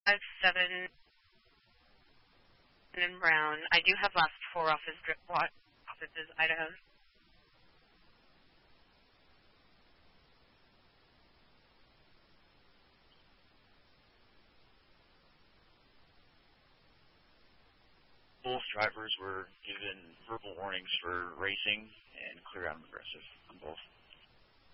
7 and Brown. I do have last 4 offices, Idaho. Both drivers were given verbal warnings for racing and clear out aggressive on both.